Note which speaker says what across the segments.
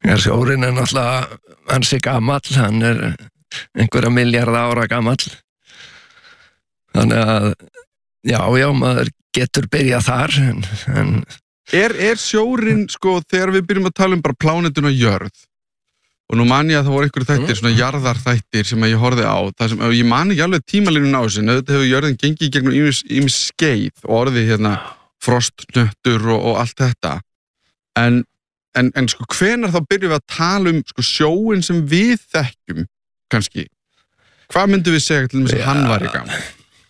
Speaker 1: Sjórinn náttúrulega ansi gamall, hann einhverja milljarða ára gamall. Þannig að, já, maður getur byrjað þar, en
Speaker 2: sjórinn, sko, þegar við byrjum að tala bara plánetuna jörð, og nú man ég að það voru einhverju þættir, svona jarðarþættir sem ég horfði á, það sem, ég man ekki alveg tímalínun á þessu, auðvitað hefur jörðin gengið í gegnum ýmis skeið og orðið frostnöttur og allt þetta, en sko, hvenær þá byrjum við að tala sko sjóinn sem við þekkjum, kannski? Hvað myndum við segja til þess að hann var í gammal?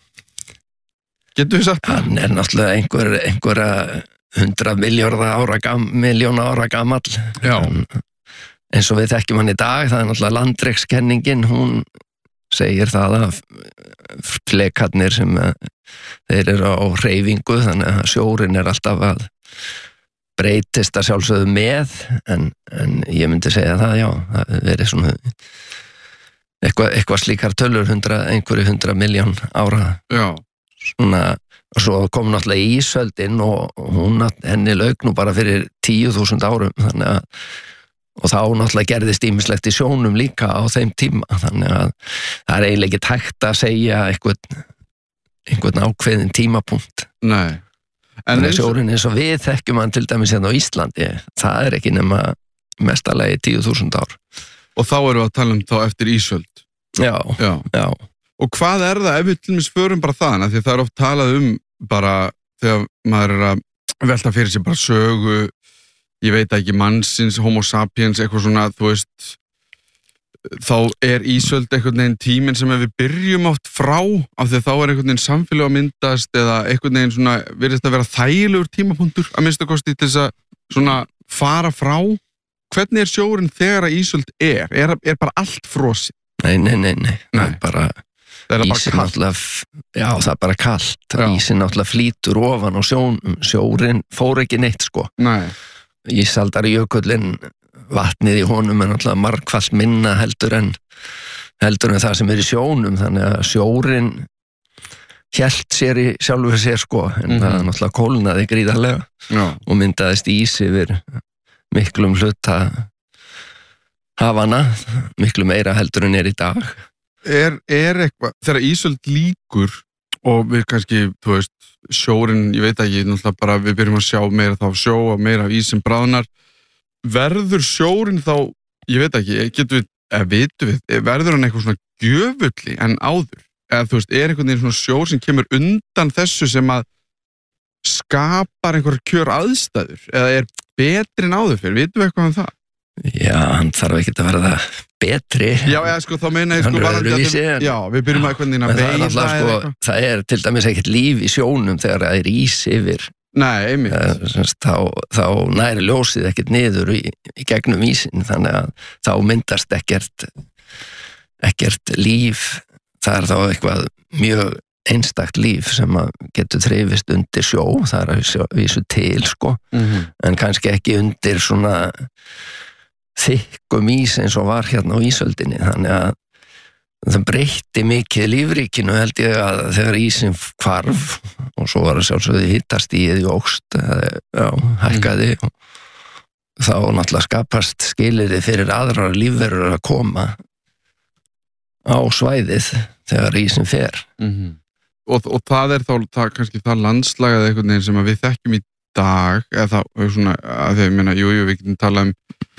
Speaker 2: Getum við sagt það?
Speaker 1: Hann náttúrulega einhverja 100 miljóna ára gamall.
Speaker 2: Já.
Speaker 1: Eins og við þekkjum hann í dag, það náttúrulega landrekskenningin, hún segir það að flekarnir sem þeir eru á hreyfingu, þannig að sjórinn alltaf að breytist að sjálfsögðu með, en ég myndi segja það, já, það verið svona eitthvað slíkar tölur, einhverju 100 miljón ára.
Speaker 2: Já.
Speaker 1: Svona, og svo kom náttúrulega ísöldin og henni lauk nú bara fyrir 10.000 árum, þannig að og þá náttúrulega gerðist ýmislegt í sjónum líka á þeim tíma, þannig að það eiginlega ekki hægt að segja einhvern ákveðin tímapunkt.
Speaker 2: Nei.
Speaker 1: En sjórinn eins og við þekkjum hann til dæmis hérna á Íslandi, það ekki nema mestalagi 10.000 ár.
Speaker 2: Og þá erum við að tala þá eftir ísöld.
Speaker 1: Já.
Speaker 2: Og hvað það ef við til dæmis förum bara þaðan, af því það oft talað bara þegar maður að velta fyrir sig bara sögu, ég veit ekki, mannsins, homo sapiens, eitthvað svona, þú veist, þá ísöld einhvern veginn tíminn sem við byrjum oft frá, af því að þá einhvern veginn samfélag að myndast eða einhvern veginn svona, virðist að vera þægilegur tímapunktur að minnsta kosti til þess að svona fara frá. Hvernig sjórinn þegar að ísöld er bara allt frosið?
Speaker 1: Nei. Bara ísinn náttúrulega, já, það bara kalt. Ísinn náttúrulega flýtur ofan og sjórinn fór ekki neitt, sko.
Speaker 2: Nei.
Speaker 1: Ísaldarjökullinn, vatnið í honum náttúrulega margfalt minna heldur en það sem í sjónum, þannig að sjórinn hélt sér í sjálfur sér, sko, en það náttúrulega kólnaði gríðarlega og myndaðist ís yfir miklum hluta hafana, miklu meira heldur en í dag.
Speaker 2: Eitthvað, þegar ísöld líkur og við kannski, þú veist, sjórinn, ég veit ekki, náttúrulega bara við byrjum að sjá meira þá sjó og meira af ísinn bráðnar, verður sjórinn þá, ég veit ekki, verður hann eitthvað svona gjöfulli en áður? Eða þú veist, einhvern veginn svona sjór sem kemur undan þessu sem að skapar einhverjar kjör aðstæður? Eða betri en áður fyrir? Vitum við eitthvað það?
Speaker 1: Já, hann þarf ekki að verða betri.
Speaker 2: Já, sko, þá meina ég sko já, við byrjum að eitthvað veiða
Speaker 1: sko, það til dæmis ekkert líf í sjónum þegar það ís yfir.
Speaker 2: Nei, einmitt.
Speaker 1: Þá næri ljósið ekkert niður í gegnum ísinn, þannig að þá myndast ekkert líf. Það þá eitthvað mjög einstakt líf sem getur þrifist undir sjó, það að vísu til, sko, en kannski ekki undir svona þykkum ís eins og var hérna á ísöldinni, þannig að það breytti mikið lífríkinu, held ég, að þegar ísinn hvarf og svo var það sjálfsögðu hitastigið jókst, hækkaði og þá náttúrulega skapast skilyrði fyrir aðrar lífverur að koma á svæðið þegar ísinn fer.
Speaker 2: Og það þá kannski það landslag eða einhvern veginn sem við þekkjum í dag, eða það svona, að þegar ég meina, við getum talað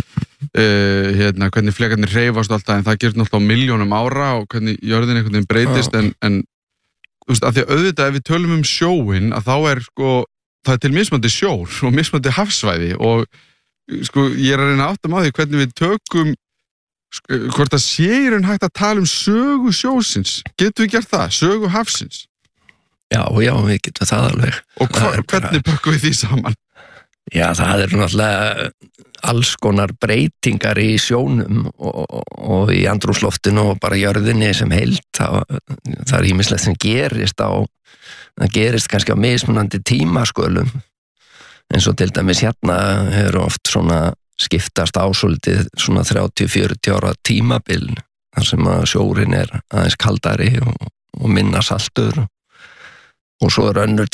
Speaker 2: hvernig flekarnir hreyfast alltaf, en það gerist náttúrulega á milljónum ára og hvernig jörðin einhvern veginn breytist, en þú veist, af því að auðvitað ef við tölum sjóinn, að þá sko, það til mismandi sjór og mismandi hafsvæði og sko, ég að reyna að átta á því hvernig við tökum hvort að sé í raun hægt að tala sögu sjósins, getum við gert það, sögu hafsins?
Speaker 1: Já, við getum það alveg.
Speaker 2: Og hvernig pökkum við því saman?
Speaker 1: Já, það náttúrulega alls konar breytingar í sjónum og í andrúmsloftinu og bara jörðinni sem heild. Það ýmislegt sem gerist það gerist kannski á mismunandi tímaskölum, eins og til dæmis hérna hefur oft svona skiptast ásvöldið svona 30-40 ára tímabil þar sem að sjórinn aðeins kaldari og minna saltur og svo önnur